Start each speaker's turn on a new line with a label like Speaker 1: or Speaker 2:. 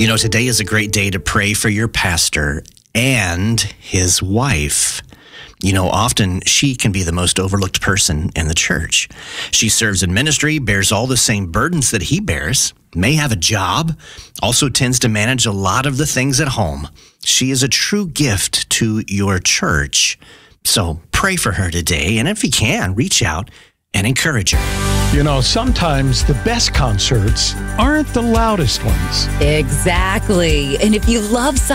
Speaker 1: Today is a great day to pray for your pastor and his wife. Often she can be the most overlooked person in the church. She serves in ministry, bears all the same burdens that he bears, may have a job, also tends to manage a lot of the things at home. She is a true gift to your church. So pray for her today, and if you can, reach out and encourage her.
Speaker 2: Sometimes the best concerts aren't the loudest ones.
Speaker 3: Exactly. And if you love